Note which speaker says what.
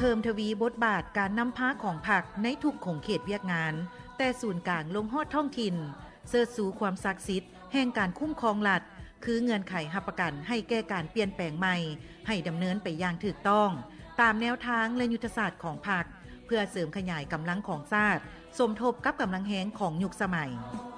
Speaker 1: พิ่มทวีบทบาทการนำพาของพรรคในทุกของเขตเวียกงานแต่ศูนย์กลางลงฮอดท้องถิ่นเสิร์ชสู่ความศักดิ์สิทธิ์แห่งการคุ้มครองรัฐคือเงื่อนไขรับประกันให้แก่การเปลี่ยนแปลงใหม่ให้ดำเนินไปอย่างถูกต้องตามแนวทางและยุทธศาสตร์ของพรรคเพื่อเสริมขยายกำลังของชาติสมทบกับกำลังแรงของยุคสมัย